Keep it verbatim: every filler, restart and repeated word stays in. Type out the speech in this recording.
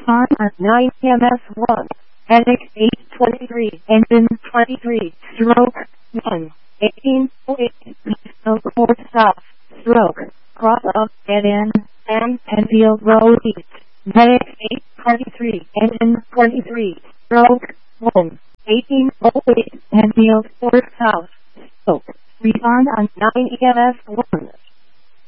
Respond on nine E M S one. Headache eight twenty-three. Engine twenty-three. Stroke one. eighteen oh eight. Report south. Stroke. Cross up. Dead end. and Penfield Road East. Medic eight twenty-three. Engine twenty-three. Stroke one. eighteen oh eight. Penfield North South. Stroke. Respond on nine E M S one.